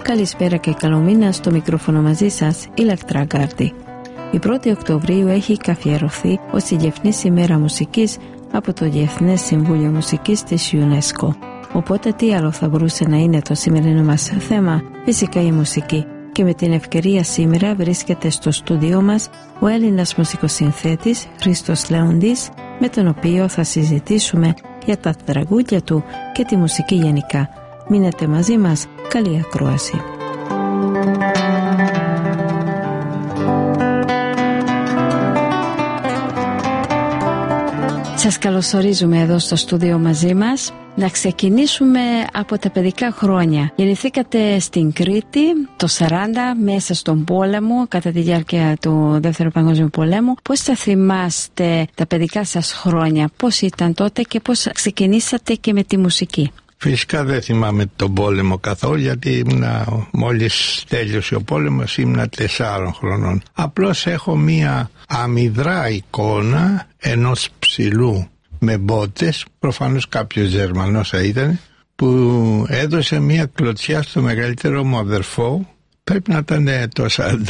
Καλησπέρα και καλό μήνα, στο μικρόφωνο μαζί σας Ηλεκτρά Γκάρτη. Η 1η Οκτωβρίου έχει καθιερωθεί ως η Διεθνής ημέρα μουσικής από το Διεθνές Συμβούλιο Μουσικής της UNESCO. Οπότε τι άλλο θα μπορούσε να είναι το σημερινό μας θέμα? Φυσικά η μουσική. Και με την ευκαιρία σήμερα βρίσκεται στο στούντιό μας ο Έλληνας μουσικοσυνθέτης Χρήστος Λέοντης, με τον οποίο θα συζητήσουμε για τα τραγούδια του και τη μουσική γενικά. Μείνετε μαζί μας, καλή ακρόαση. Σας καλωσορίζουμε εδώ στο στούντιο μαζί μας. Να ξεκινήσουμε από τα παιδικά χρόνια. Γεννηθήκατε στην Κρήτη το 40 μέσα στον πόλεμο, κατά τη διάρκεια του Δεύτερου Παγκόσμιου Πολέμου. Πώς θα θυμάστε τα παιδικά σας χρόνια, πώς ήταν τότε και πώς ξεκινήσατε και με τη μουσική? Φυσικά δεν θυμάμαι τον πόλεμο καθόλου, γιατί μόλις τέλειωσε ο πόλεμος ήμουνα 4 χρονών. Απλώς έχω μία αμυδρά εικόνα ενός ψηλού με μπότες, προφανώς κάποιος Γερμανός θα ήταν, που έδωσε μία κλωτσιά στο μεγαλύτερο μου αδερφό. Πρέπει να ήταν το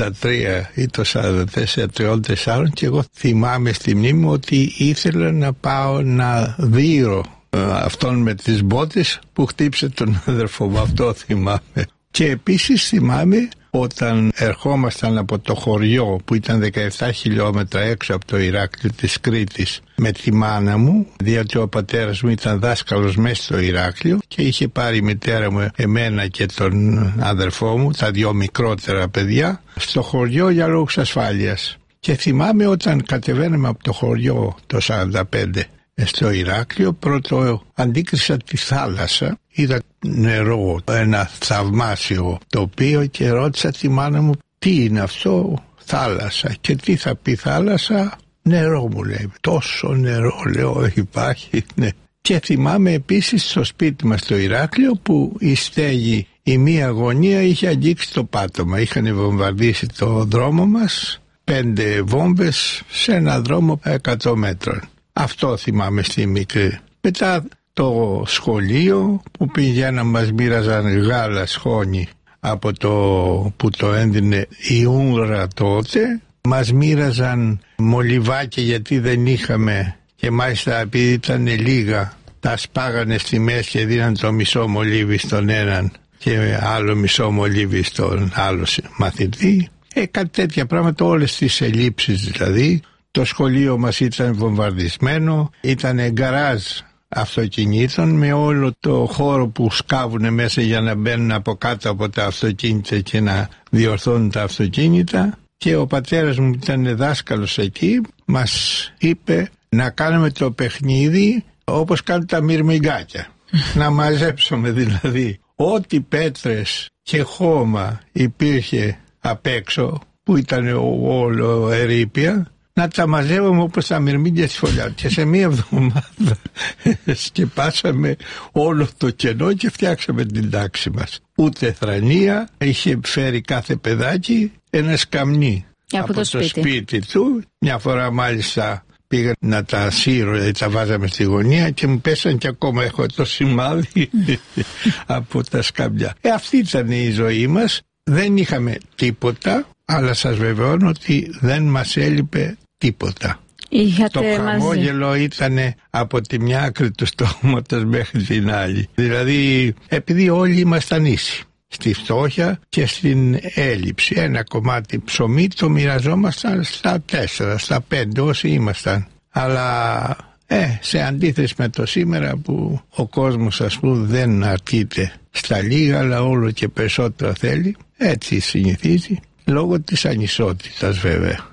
43 ή το 44, 34, και εγώ θυμάμαι στη μνήμη μου ότι ήθελα να πάω να δείρω αυτόν με τις μπότες που χτύψε τον αδερφό μου. Αυτό θυμάμαι. Και επίσης θυμάμαι όταν ερχόμασταν από το χωριό που ήταν 17 χιλιόμετρα έξω από το Ηράκλειο της Κρήτης με τη μάνα μου, διότι ο πατέρας μου ήταν δάσκαλος μέσα στο Ηράκλειο και είχε πάρει η μητέρα μου εμένα και τον αδερφό μου, τα 2 μικρότερα παιδιά, στο χωριό για λόγους ασφάλειας. Και θυμάμαι όταν κατεβαίναμε από το χωριό το 45 στο Ηράκλειο, πρώτο αντίκρισα τη θάλασσα, είδα νερό, ένα θαυμάσιο τοπίο, και ρώτησα τη μάνα μου τι είναι αυτό? Θάλασσα. Και τι θα πει θάλασσα? Νερό, μου λέει. Τόσο νερό, λέω, υπάρχει? Ναι. Και θυμάμαι επίσης στο σπίτι μας στο Ηράκλειο που η στέγη, η μία γωνία είχε αγγίξει το πάτωμα, είχαν βομβαρδίσει το δρόμο μας, 5 βόμβες σε ένα δρόμο 100 μέτρων. Αυτό θυμάμαι στη μικρή. Μετά το σχολείο που πηγαίναμε, μας μοίραζαν γάλα σχόνι από το που το έδινε η Ούγγρα τότε. Μας μοίραζαν μολυβάκια γιατί δεν είχαμε, και μάλιστα επειδή ήταν λίγα τα σπάγανε στη μέση και δίναν το μισό μολύβι στον έναν και άλλο μισό μολύβι στον άλλο μαθητή. Κάτι τέτοια πράγματα, όλες τις ελλείψεις δηλαδή. Το σχολείο μας ήταν βομβαρδισμένο, ήταν γκαράζ αυτοκινήτων με όλο το χώρο που σκάβουνε μέσα για να μπαίνουν από κάτω από τα αυτοκίνητα και να διορθώνουν τα αυτοκίνητα. Και ο πατέρας μου ήταν δάσκαλος εκεί, μας είπε να κάνουμε το παιχνίδι όπως κάνουν τα μυρμηγκάκια. Να μαζέψουμε δηλαδή ό,τι πέτρες και χώμα υπήρχε απ' έξω, που ήταν όλο ερείπια, να τα μαζεύουμε όπως τα μυρμήγκια στη φωλιά. Και σε μία εβδομάδα σκεπάσαμε όλο το κενό και φτιάξαμε την τάξη μας. Ούτε θρανία, είχε φέρει κάθε παιδάκι ένα σκαμνί από το σπίτι του. Μια φορά μάλιστα πήγα να τα σύρω, δηλαδή τα βάζαμε στη γωνία και μου πέσαν, και ακόμα έχω το σημάδι από τα σκαμνιά. Αυτή ήταν η ζωή μας. Δεν είχαμε τίποτα, αλλά σας βεβαιώνω ότι δεν μας έλειπε τίποτα. Το χαμόγελο ήταν από τη μια άκρη του στόματος μέχρι την άλλη. Δηλαδή, επειδή όλοι ήμασταν ίσοι στη φτώχεια και στην έλλειψη, ένα κομμάτι ψωμί το μοιραζόμασταν στα 4, στα 5 όσοι ήμασταν. Αλλά σε αντίθεση με το σήμερα που ο κόσμος, ας πούμε, δεν αρκείται στα λίγα, αλλά όλο και περισσότερο θέλει, έτσι συνηθίζει, λόγω της ανισότητας βέβαια.